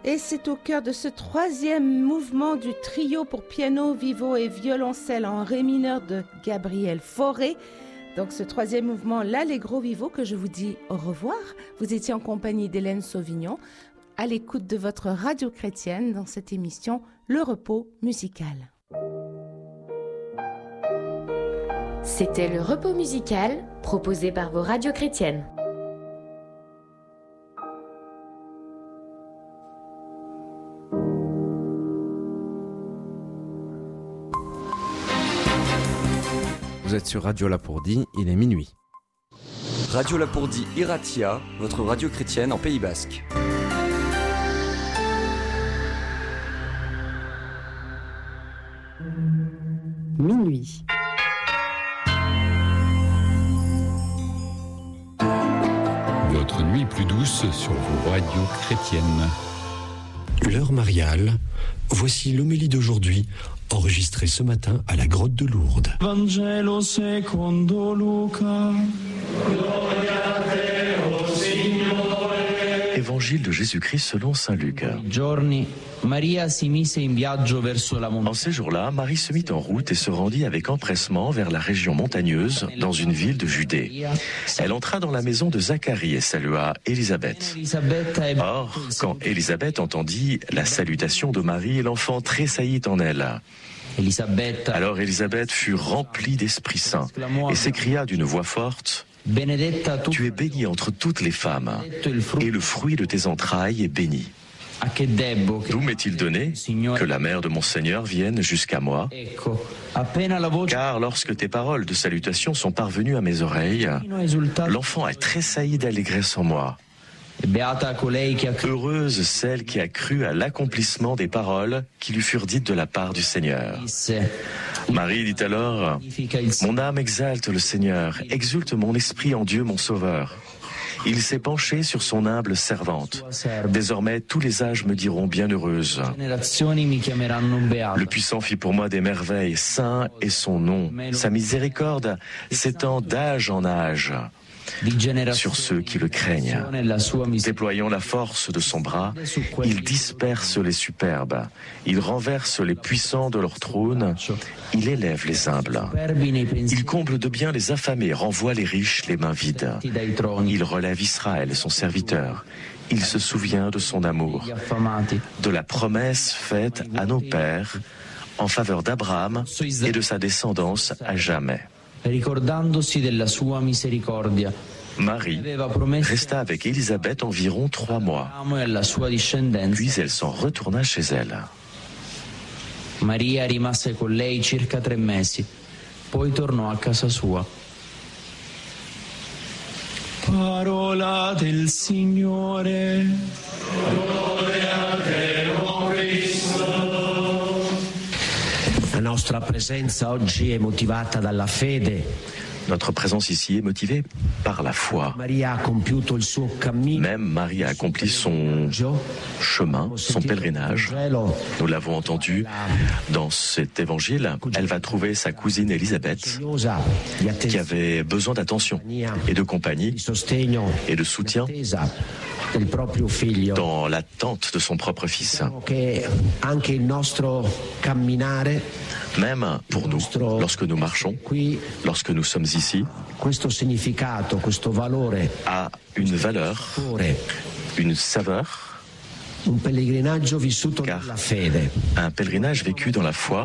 Et c'est au cœur de ce troisième mouvement du trio pour piano, vivo et violoncelle en ré mineur de Gabriel Fauré. Donc ce troisième mouvement, l'Allegro Vivo, que je vous dis au revoir. Vous étiez en compagnie d'Hélène Sauvignon, à l'écoute de votre radio chrétienne dans cette émission Le Repos musical. C'était Le Repos musical, proposé par vos radios chrétiennes. Vous êtes sur Radio Lapourdie, il est minuit. Radio Lapourdie Iratia, votre radio chrétienne en Pays Basque. Minuit. Votre nuit plus douce sur vos radios chrétiennes. L'heure mariale, voici l'homélie d'aujourd'hui, enregistrée ce matin à la grotte de Lourdes. Vangelo secondo Luca. Gloria a te, o Signore. Évangile de Jésus-Christ selon saint Luc. En ces jours-là, Marie se mit en route et se rendit avec empressement vers la région montagneuse, dans une ville de Judée. Elle entra dans la maison de Zacharie et salua Élisabeth. Or, quand Élisabeth entendit la salutation de Marie, l'enfant tressaillit en elle. Alors Élisabeth fut remplie d'Esprit Saint et s'écria d'une voix forte: Tu es bénie entre toutes les femmes, et le fruit de tes entrailles est béni. D'où m'est-il donné que la mère de mon Seigneur vienne jusqu'à moi? Car lorsque tes paroles de salutation sont parvenues à mes oreilles, l'enfant a tressailli d'allégresse en moi. Heureuse celle qui a cru à l'accomplissement des paroles qui lui furent dites de la part du Seigneur. Marie dit alors: Mon âme exalte le Seigneur, exulte mon esprit en Dieu mon Sauveur. Il s'est penché sur son humble servante. Désormais, tous les âges me diront bienheureuse. Le Puissant fit pour moi des merveilles, saint est son nom. Sa miséricorde s'étend d'âge en âge sur ceux qui le craignent. Déployant la force de son bras, il disperse les superbes, il renverse les puissants de leur trône, il élève les humbles, il comble de bien les affamés, renvoie les riches les mains vides, il relève Israël son serviteur, il se souvient de son amour, de la promesse faite à nos pères en faveur d'Abraham et de sa descendance à jamais. Marie resta avec Élisabeth environ 3 mois, puis elle s'en retourna chez elle. Maria rimase con lei circa 3 mesi, poi tornò a casa sua. Parola del Signore. Gloria a te, o Cristo. La nostra presenza oggi è motivata dalla fede. Notre présence ici est motivée par la foi. Même Marie a accompli son chemin, son pèlerinage. Nous l'avons entendu dans cet évangile. Elle va trouver sa cousine Élisabeth, qui avait besoin d'attention et de compagnie et de soutien dans l'attente de son propre fils. Même pour nous, lorsque nous marchons, lorsque nous sommes ici, a une valeur, une saveur, car un pèlerinage vécu dans la foi.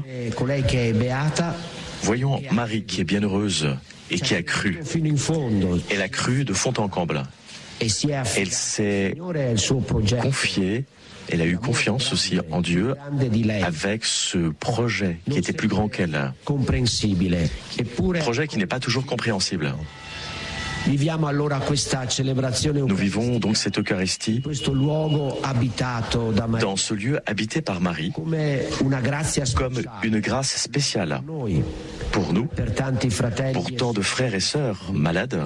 Voyons Marie qui est bienheureuse et qui a cru. Elle a cru de fond en comble. Elle s'est confiée. Elle a eu confiance aussi en Dieu avec ce projet qui était plus grand qu'elle. Projet qui n'est pas toujours compréhensible. Nous vivons donc cette Eucharistie dans ce lieu habité par Marie comme une grâce spéciale pour nous, pour tant de frères et sœurs malades.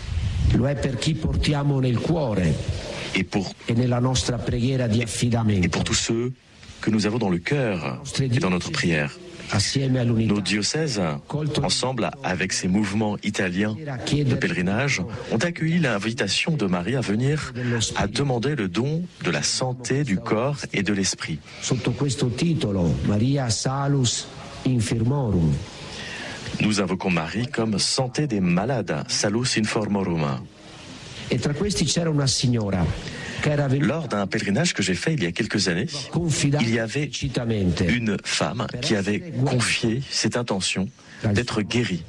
Et pour tous ceux que nous avons dans le cœur et dans notre prière. Nos diocèses, ensemble avec ces mouvements italiens de pèlerinage, ont accueilli l'invitation de Marie à venir à demander le don de la santé du corps et de l'esprit. Sotto questo titolo, Maria Salus Infirmorum. Nous invoquons Marie comme santé des malades, Salus Informorum. E tra questi c'era una signora. Lors d'un pèlerinage que j'ai fait il y a quelques années, il y avait une femme qui avait confié cette intention d'être guérie.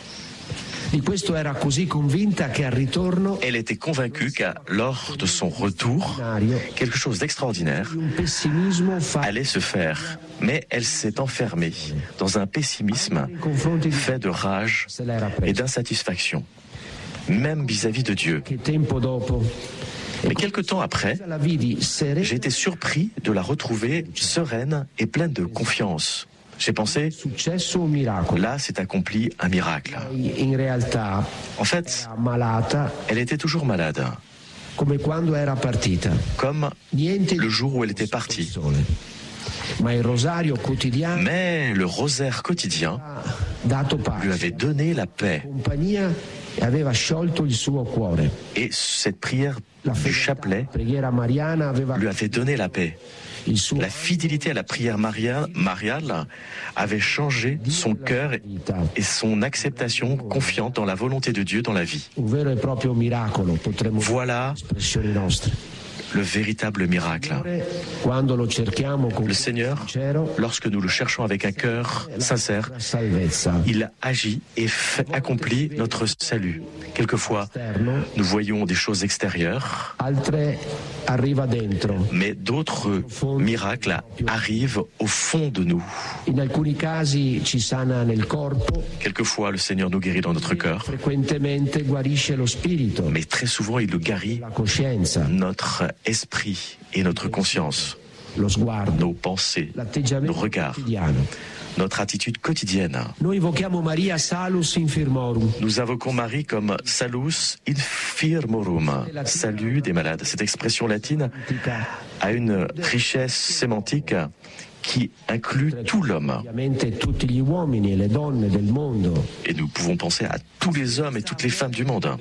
Elle était convaincue qu'à lors de son retour, quelque chose d'extraordinaire allait se faire. Mais elle s'est enfermée dans un pessimisme fait de rage et d'insatisfaction, même vis-à-vis de Dieu. Mais quelque temps après, j'ai été surpris de la retrouver sereine et pleine de confiance. J'ai pensé, là s'est accompli un miracle. En fait, elle était toujours malade, comme le jour où elle était partie. Mais le rosaire quotidien lui avait donné la paix. Et cette prière du chapelet lui avait donné la paix. La fidélité à la prière mariale avait changé son cœur et son acceptation confiante dans la volonté de Dieu dans la vie. Voilà le véritable miracle. Le Seigneur, lorsque nous le cherchons avec un cœur sincère, il agit et accomplit notre salut. Quelquefois, nous voyons des choses extérieures, mais d'autres miracles arrivent au fond de nous. Quelquefois, le Seigneur nous guérit dans notre cœur, mais très souvent, il nous guérit notre esprit et notre conscience, nos pensées, nos regards, notre attitude quotidienne. Nous invoquons Marie comme Salus Infirmorum, salut des malades. Cette expression latine a une richesse sémantique qui inclut tout l'homme. Et nous pouvons penser à tous les hommes et toutes les femmes du monde.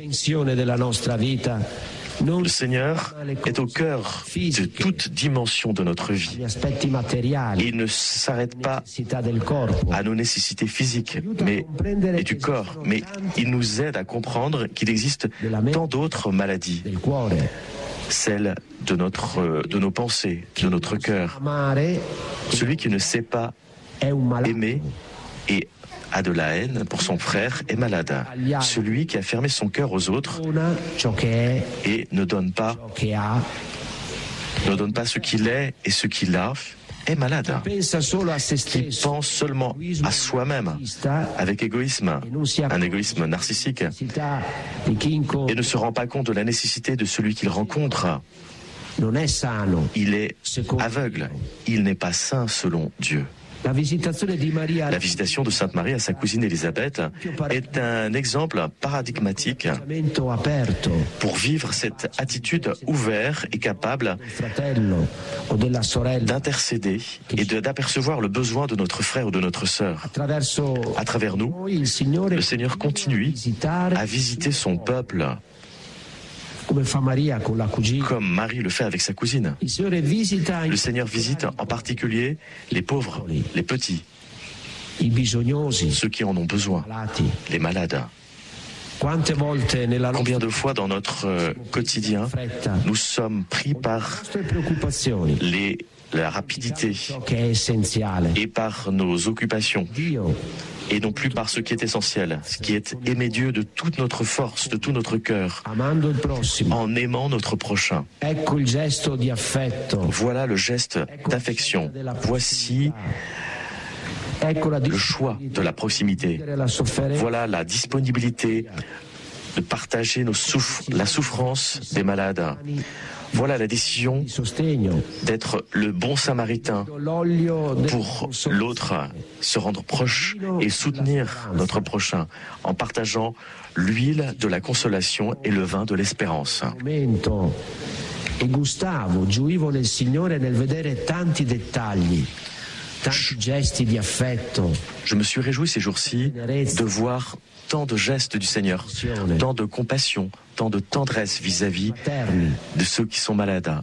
Le Seigneur est au cœur de toute dimension de notre vie. Il ne s'arrête pas à nos nécessités physiques et du corps, mais il nous aide à comprendre qu'il existe tant d'autres maladies. Celles de nos pensées, de notre cœur. Celui qui ne sait pas aimer et a de la haine pour son frère est malade. Celui qui a fermé son cœur aux autres et ne donne pas ce qu'il est et ce qu'il a est malade. Qui pense seulement à soi-même avec égoïsme, un égoïsme narcissique, et ne se rend pas compte de la nécessité de celui qu'il rencontre. Il est aveugle, il n'est pas sain selon Dieu. La visitation de Sainte Marie à sa cousine Élisabeth est un exemple paradigmatique pour vivre cette attitude ouverte et capable d'intercéder et d'apercevoir le besoin de notre frère ou de notre sœur. À travers nous, le Seigneur continue à visiter son peuple, comme Marie le fait avec sa cousine. Le Seigneur visite en particulier les pauvres, les petits, ceux qui en ont besoin, les malades. Combien de fois dans notre quotidien, nous sommes pris par la rapidité et par nos occupations, et non plus par ce qui est essentiel, ce qui est aimer Dieu de toute notre force, de tout notre cœur, en aimant notre prochain. Voilà le geste d'affection. Voici le choix de la proximité. Voilà la disponibilité de partager la souffrance des malades. Voilà la décision d'être le bon samaritain pour l'autre, se rendre proche et soutenir notre prochain en partageant l'huile de la consolation et le vin de l'espérance. Je me suis réjoui ces jours-ci de voir tant de gestes du Seigneur, tant de compassion, tant de tendresse vis-à-vis de ceux qui sont malades.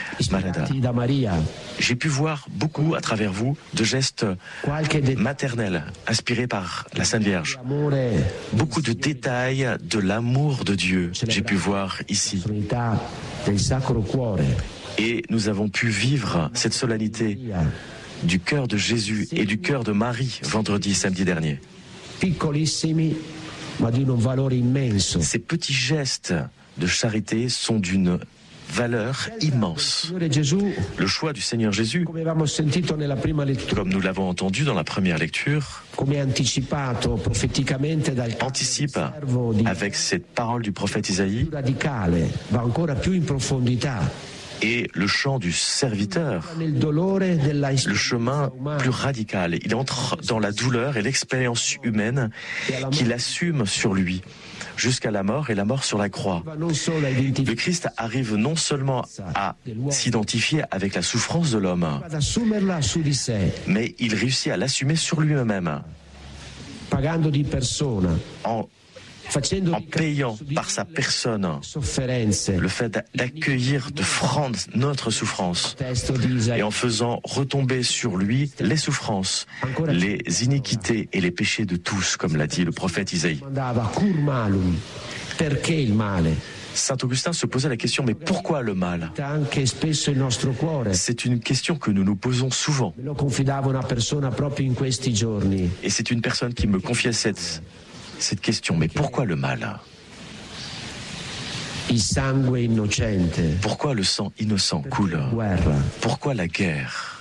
J'ai pu voir beaucoup à travers vous de gestes maternels inspirés par la Sainte Vierge. Beaucoup de détails de l'amour de Dieu, j'ai pu voir ici. Et nous avons pu vivre cette solennité du cœur de Jésus et du cœur de Marie vendredi, samedi dernier. Ces petits gestes de charité sont d'une valeur immense. Le choix du Seigneur Jésus, comme nous l'avons entendu dans la première lecture, anticipe avec cette parole du prophète Isaïe et le chant du serviteur, le chemin plus radical. Il entre dans la douleur et l'expérience humaine qu'il assume sur lui jusqu'à la mort et la mort sur la croix. Le Christ arrive non seulement à s'identifier avec la souffrance de l'homme, mais il réussit à l'assumer sur lui-même en payant par sa personne le fait d'accueillir de prendre notre souffrance et en faisant retomber sur lui les souffrances, les iniquités et les péchés de tous, comme l'a dit le prophète Isaïe. Saint Augustin se posait la question, mais pourquoi le mal? C'est une question que nous nous posons souvent. Et c'est une personne qui me confiait cette question, mais pourquoi le mal? Pourquoi le sang innocent coule? Pourquoi la guerre?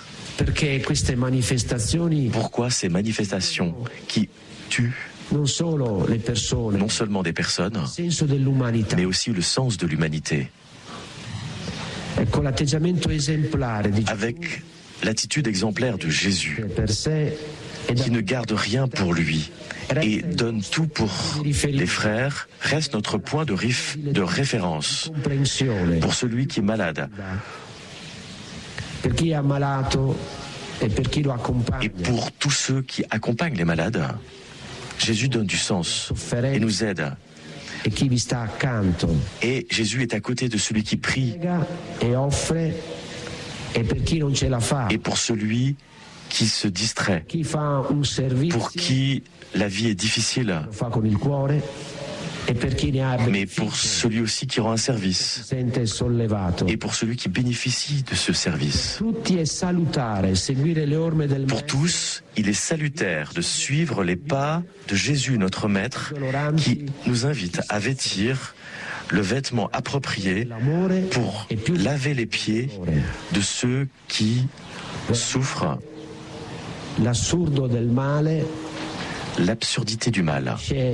Pourquoi ces manifestations qui tuent non seulement des personnes, mais aussi le sens de l'humanité? Avec l'attitude exemplaire de Jésus, qui ne garde rien pour lui et donne tout pour les frères, reste notre point de référence pour celui qui est malade et pour tous ceux qui accompagnent les malades. Jésus donne du sens et nous aide. Et Jésus est à côté de celui qui prie et pour celui qui se distrait, pour qui la vie est difficile, mais pour celui aussi qui rend un service et pour celui qui bénéficie de ce service. Pour tous, il est salutaire de suivre les pas de Jésus, notre Maître, qui nous invite à vêtir le vêtement approprié pour laver les pieds de ceux qui souffrent l'absurdité du mal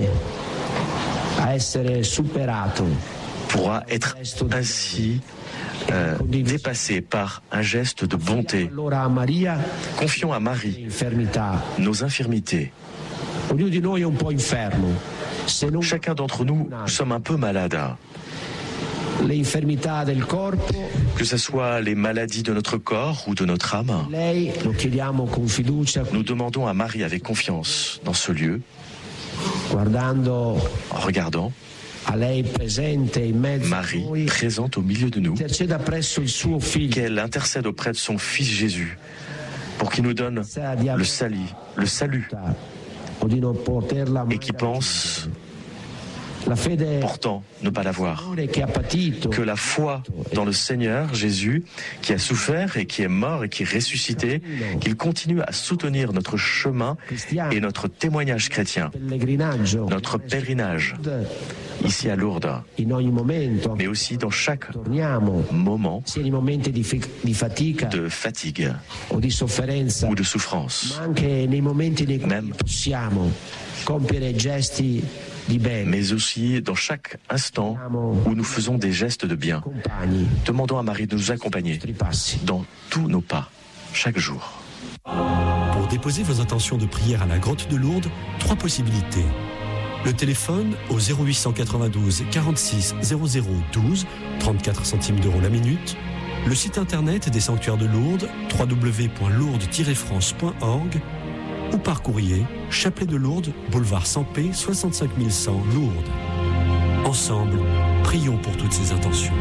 pourra être ainsi dépassé par un geste de bonté. Confions à Marie nos infirmités. Chacun d'entre nous sommes un peu malades. Que ce soit les maladies de notre corps ou de notre âme, nous demandons à Marie avec confiance dans ce lieu, en regardant Marie présente au milieu de nous, qu'elle intercède auprès de son Fils Jésus pour qu'il nous donne le salut et qui pense pourtant ne pas l'avoir. Que la foi dans le Seigneur Jésus, qui a souffert et qui est mort et qui est ressuscité, qu'il continue à soutenir notre chemin et notre témoignage chrétien, notre pèlerinage ici à Lourdes, mais aussi dans chaque moment de fatigue ou de souffrance, même mais aussi dans chaque instant où nous faisons des gestes de bien. Demandons à Marie de nous accompagner dans tous nos pas, chaque jour. Pour déposer vos intentions de prière à la grotte de Lourdes, 3 possibilités. Le téléphone au 0892 46 00 12, 34 centimes d'euros la minute. le site internet des sanctuaires de Lourdes, www.lourdes-france.org, ou par courrier, Chapelet de Lourdes, boulevard Sampé, 65 100 Lourdes. Ensemble, prions pour toutes ces intentions.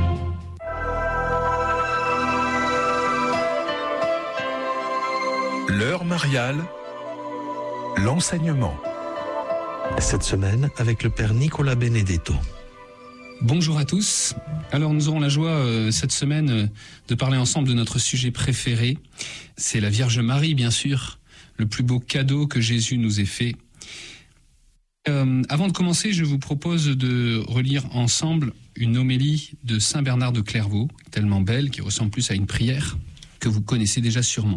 L'heure mariale, l'enseignement. Cette semaine, avec le Père Nicolas Benedetto. Bonjour à tous. Alors nous aurons la joie cette semaine de parler ensemble de notre sujet préféré. C'est la Vierge Marie, bien sûr, le plus beau cadeau que Jésus nous ait fait. Avant de commencer, je vous propose de relire ensemble une homélie de Saint Bernard de Clairvaux, tellement belle, qui ressemble plus à une prière, que vous connaissez déjà sûrement.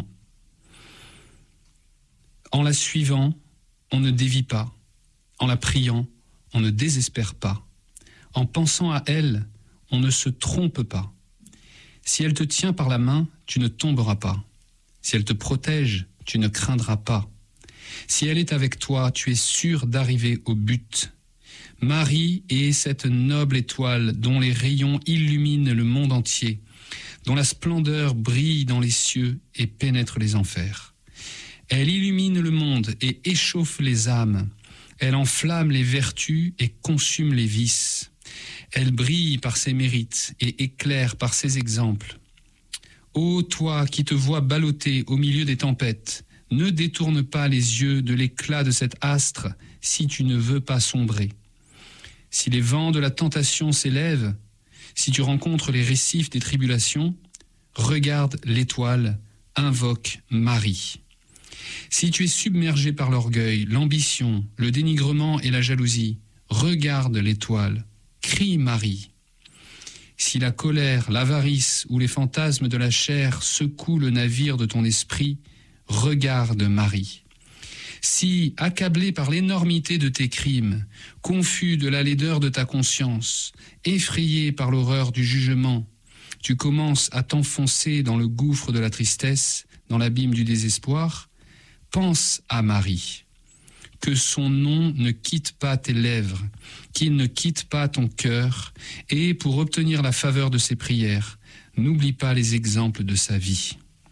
En la suivant, on ne dévie pas. En la priant, on ne désespère pas. En pensant à elle, on ne se trompe pas. Si elle te tient par la main, tu ne tomberas pas. Si elle te protège, tu ne craindras pas. Si elle est avec toi, tu es sûr d'arriver au but. Marie est cette noble étoile dont les rayons illuminent le monde entier, dont la splendeur brille dans les cieux et pénètre les enfers. Elle illumine le monde et échauffe les âmes. Elle enflamme les vertus et consume les vices. Elle brille par ses mérites et éclaire par ses exemples. Ô toi qui te vois ballotter au milieu des tempêtes, ne détourne pas les yeux de l'éclat de cet astre si tu ne veux pas sombrer. Si les vents de la tentation s'élèvent, si tu rencontres les récifs des tribulations, regarde l'étoile, invoque Marie. Si tu es submergé par l'orgueil, l'ambition, le dénigrement et la jalousie, regarde l'étoile, crie Marie. Si la colère, l'avarice ou les fantasmes de la chair secouent le navire de ton esprit, regarde Marie. Si, accablé par l'énormité de tes crimes, confus de la laideur de ta conscience, effrayé par l'horreur du jugement, tu commences à t'enfoncer dans le gouffre de la tristesse, dans l'abîme du désespoir, pense à Marie. Que son nom ne quitte pas tes lèvres, qu'il ne quitte pas ton cœur, et pour obtenir la faveur de ses prières, n'oublie pas les exemples de sa vie.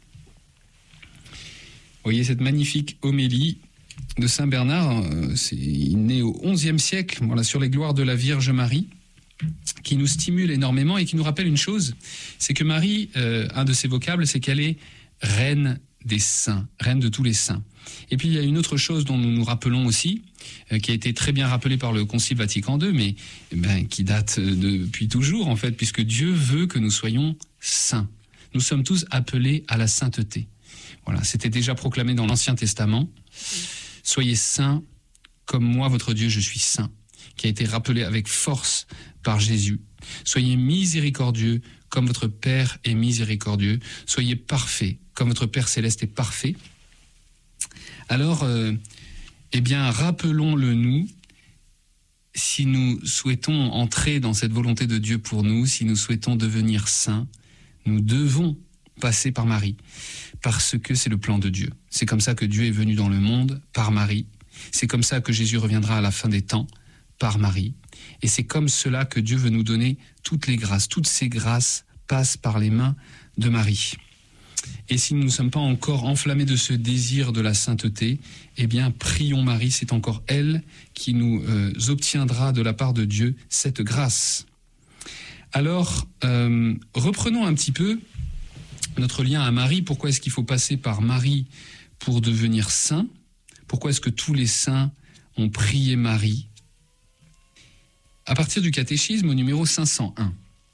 Vous voyez cette magnifique homélie de Saint Bernard, il est né au XIe siècle, voilà, sur les gloires de la Vierge Marie, qui nous stimule énormément et qui nous rappelle une chose, c'est que Marie, un de ses vocables, c'est qu'elle est reine des saints, reine de tous les saints. Et puis il y a une autre chose dont nous nous rappelons aussi, qui a été très bien rappelée par le Concile Vatican II, mais qui date depuis toujours en fait, puisque Dieu veut que nous soyons saints. Nous sommes tous appelés à la sainteté. Voilà, c'était déjà proclamé dans l'Ancien Testament. Soyez saints, comme moi, votre Dieu, je suis saint, qui a été rappelé avec force par Jésus. Soyez miséricordieux, comme votre Père est miséricordieux. Soyez parfaits, comme votre Père céleste est parfait. Alors, rappelons-le nous, si nous souhaitons entrer dans cette volonté de Dieu pour nous, si nous souhaitons devenir saints, nous devons passer par Marie, parce que c'est le plan de Dieu. C'est comme ça que Dieu est venu dans le monde, par Marie. C'est comme ça que Jésus reviendra à la fin des temps, par Marie. Et c'est comme cela que Dieu veut nous donner toutes les grâces. Toutes ces grâces passent par les mains de Marie. Et si nous ne sommes pas encore enflammés de ce désir de la sainteté, prions Marie, c'est encore elle qui nous obtiendra de la part de Dieu cette grâce. Alors, reprenons un petit peu notre lien à Marie. Pourquoi est-ce qu'il faut passer par Marie pour devenir saint? Pourquoi est-ce que tous les saints ont prié Marie? À partir du catéchisme au numéro 501.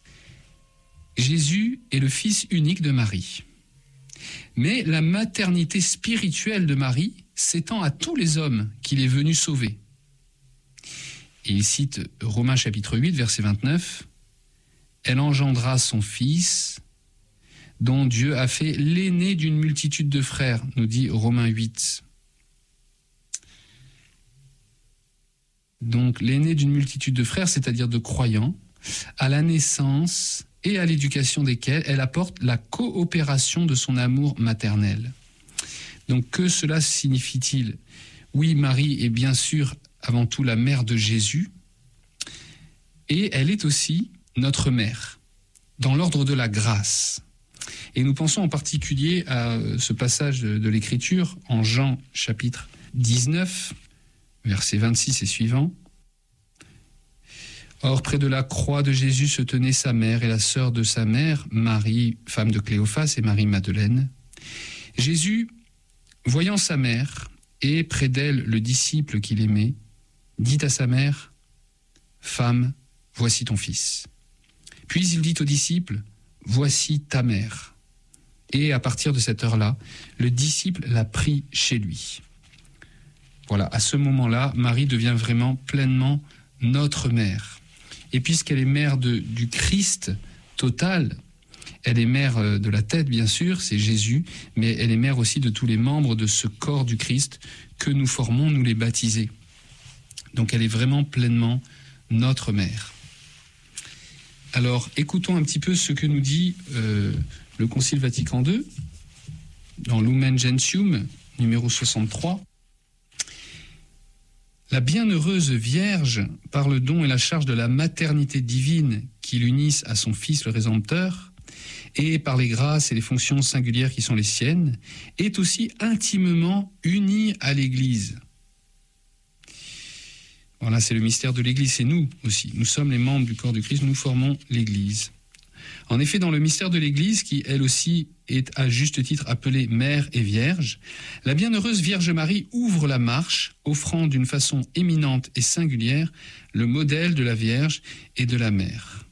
Jésus est le fils unique de Marie. Mais la maternité spirituelle de Marie s'étend à tous les hommes qu'il est venu sauver. Et il cite Romains chapitre 8, verset 29. « Elle engendra son fils, dont Dieu a fait l'aîné d'une multitude de frères », nous dit Romains 8. Donc l'aîné d'une multitude de frères, c'est-à-dire de croyants, à la naissance et à l'éducation desquels elle apporte la coopération de son amour maternel. Donc que cela signifie-t-il? Oui, Marie est bien sûr avant tout la mère de Jésus, et elle est aussi notre mère. dans l'ordre de la grâce. Et nous pensons en particulier à ce passage de l'Écriture en Jean chapitre 19, versets 26 et suivants. Or, près de la croix de Jésus se tenaient sa mère et la sœur de sa mère, Marie, femme de Cléophas, et Marie-Madeleine. Jésus, voyant sa mère et près d'elle le disciple qu'il aimait, dit à sa mère, « Femme, voici ton fils. » Puis il dit au disciple, « Voici ta mère. » Et à partir de cette heure-là, le disciple l'a pris chez lui. Voilà, à ce moment-là, Marie devient vraiment pleinement notre mère. Et puisqu'elle est mère du Christ total, elle est mère de la tête, bien sûr, c'est Jésus, mais elle est mère aussi de tous les membres de ce corps du Christ que nous formons, nous les baptisés. Donc elle est vraiment pleinement notre mère. Alors, écoutons un petit peu ce que nous dit le Concile Vatican II, dans Lumen Gentium, numéro 63. La bienheureuse Vierge, par le don et la charge de la maternité divine qui l'unissent à son Fils le Rédempteur, et par les grâces et les fonctions singulières qui sont les siennes, est aussi intimement unie à l'Église. Voilà, c'est le mystère de l'Église, c'est nous aussi. Nous sommes les membres du corps du Christ, nous formons l'Église. En effet, dans le mystère de l'Église, qui elle aussi est à juste titre appelée Mère et Vierge, la bienheureuse Vierge Marie ouvre la marche, offrant d'une façon éminente et singulière le modèle de la Vierge et de la Mère.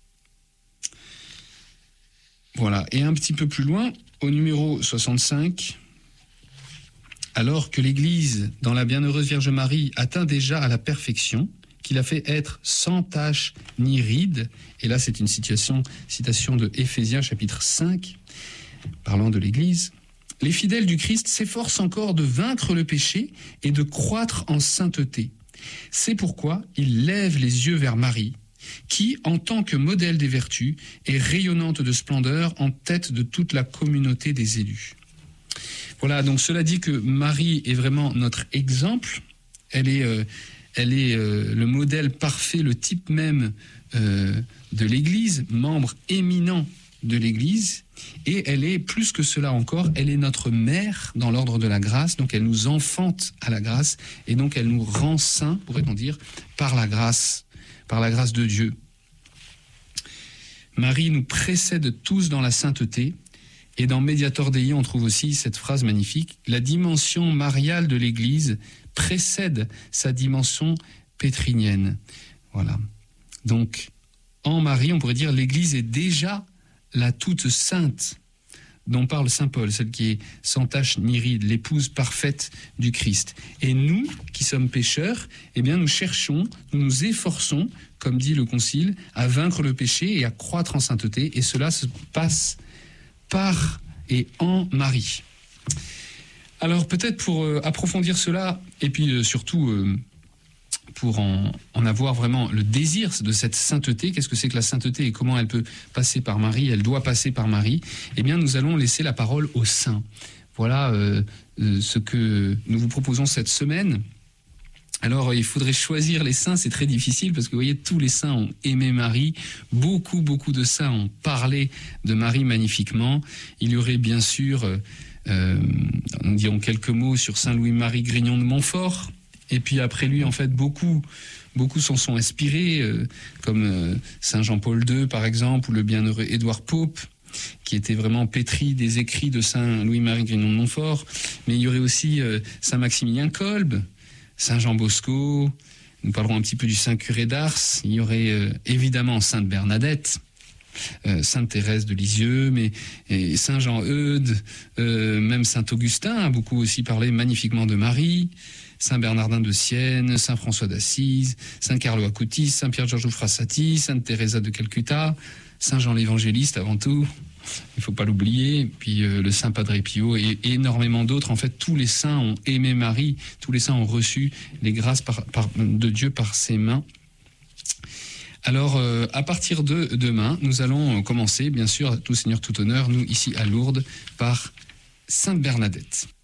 Voilà, et un petit peu plus loin, au numéro 65, alors que l'Église, dans la bienheureuse Vierge Marie, atteint déjà à la perfection, qu'il a fait être sans tache ni ride, et là c'est une citation de Éphésiens chapitre 5, parlant de l'Église, les fidèles du Christ s'efforcent encore de vaincre le péché et de croître en sainteté. C'est pourquoi ils lèvent les yeux vers Marie, qui, en tant que modèle des vertus, est rayonnante de splendeur en tête de toute la communauté des élus. Voilà, donc cela dit que Marie est vraiment notre exemple, elle est le modèle parfait, le type même de l'Église, membre éminent de l'Église, et elle est plus que cela encore, elle est notre mère dans l'ordre de la grâce, donc elle nous enfante à la grâce, et donc elle nous rend saints, pourrait-on dire, par la grâce de Dieu. Marie nous précède tous dans la sainteté, et dans Mediator Dei, on trouve aussi cette phrase magnifique, la dimension mariale de l'Église précède sa dimension pétrinienne. Voilà. Donc, en Marie, on pourrait dire l'Église est déjà la toute sainte dont parle saint Paul, celle qui est sans tache ni ride, l'épouse parfaite du Christ. Et nous, qui sommes pécheurs, eh bien, nous cherchons, nous nous efforçons, comme dit le Concile, à vaincre le péché et à croître en sainteté, et cela se passe par et en Marie. Alors peut-être pour approfondir cela, et puis surtout pour en avoir vraiment le désir de cette sainteté, qu'est-ce que c'est que la sainteté et comment elle peut passer par Marie, elle doit passer par Marie, eh bien nous allons laisser la parole aux saints. Voilà ce que nous vous proposons cette semaine. Alors, il faudrait choisir les saints, c'est très difficile parce que vous voyez, tous les saints ont aimé Marie, beaucoup de saints ont parlé de Marie magnifiquement. Il y aurait bien sûr, nous dirons quelques mots sur Saint Louis-Marie Grignon de Montfort, et puis après lui, en fait, beaucoup s'en sont inspirés, comme Saint Jean-Paul II, par exemple, ou le bienheureux Édouard Pope, qui était vraiment pétri des écrits de Saint Louis-Marie Grignon de Montfort. Mais il y aurait aussi Saint Maximilien Kolbe, Saint Jean Bosco, nous parlerons un petit peu du Saint Curé d'Ars, il y aurait évidemment Sainte Bernadette, Sainte Thérèse de Lisieux, mais Saint Jean Eudes, même Saint Augustin a beaucoup aussi parlé magnifiquement de Marie, Saint Bernardin de Sienne, Saint François d'Assise, Saint Carlo Acutis, Saint Pierre Giorgio Frassati, Sainte Teresa de Calcutta, Saint Jean l'Évangéliste avant tout, il ne faut pas l'oublier, puis le Saint Padre Pio et énormément d'autres. En fait, tous les saints ont aimé Marie, tous les saints ont reçu les grâces de Dieu par ses mains. Alors, à partir de demain, nous allons commencer, bien sûr, à tout Seigneur, tout honneur, nous ici à Lourdes, par Sainte Bernadette.